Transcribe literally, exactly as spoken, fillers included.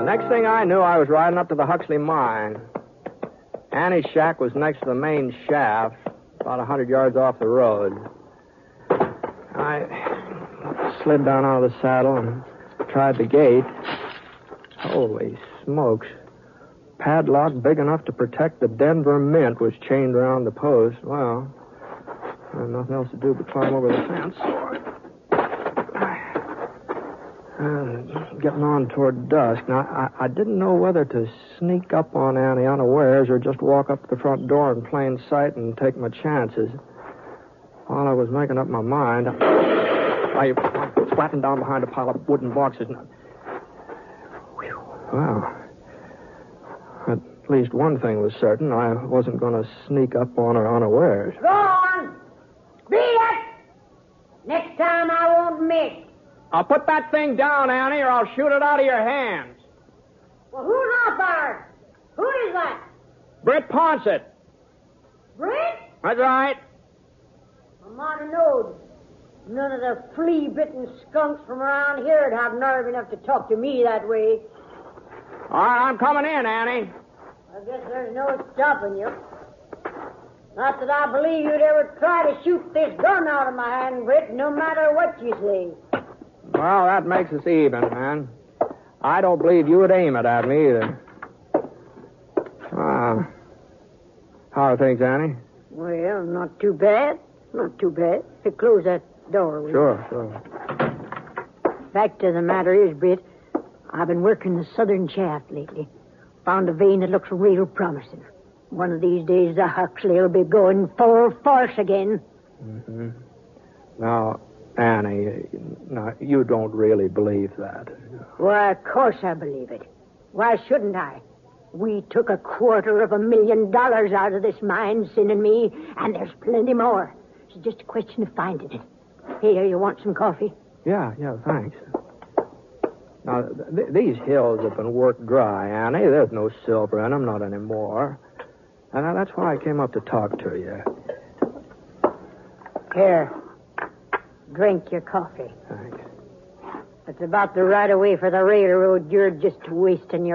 Next thing I knew, I was riding up to the Huxley mine. Annie's shack was next to the main shaft, about a hundred yards off the road. I slid down out of the saddle and tried the gate. Holy smokes. Padlock big enough to protect the Denver Mint was chained around the post. Well, I had nothing else to do but climb over the fence. Uh, getting on toward dusk. Now, I, I didn't know whether to sneak up on Annie unawares or just walk up to the front door in plain sight and take my chances. While I was making up my mind, I, I flattened down behind a pile of wooden boxes. And... Whew. Wow. At least one thing was certain. I wasn't going to sneak up on her unawares. Go on. Beat it. Next time I won't miss. I'll put that thing down, Annie, or I'll shoot it out of your hands. Well, who's out there? Who is that? Britt Ponsett. Britt? That's right. I might have known. None of the flea-bitten skunks from around here would have nerve enough to talk to me that way. All right, I'm coming in, Annie. I guess there's no stopping you. Not that I believe you'd ever try to shoot this gun out of my hand, Britt, no matter what you say. Well, that makes us even, man. I don't believe you would aim it at me either. Ah. How are things, Annie? Well, not too bad. Not too bad. So close that door, will you? Sure, sure. Fact of the matter is, Britt, I've been working the southern shaft lately. Found a vein that looks real promising. One of these days, the Huxley will be going full force again. Mm-hmm. Now, Annie, now, you don't really believe that. Why, of course I believe it. Why shouldn't I? We took a quarter of a million dollars out of this mine, Sin and me, and there's plenty more. It's just a question of finding it. Here, you want some coffee? Yeah, yeah, thanks. Now, th- these hills have been worked dry, Annie. There's no silver in them, not anymore. And that's why I came up to talk to you. Here. Drink your coffee. Thanks. It's about the right of way for the railroad. You're just wasting your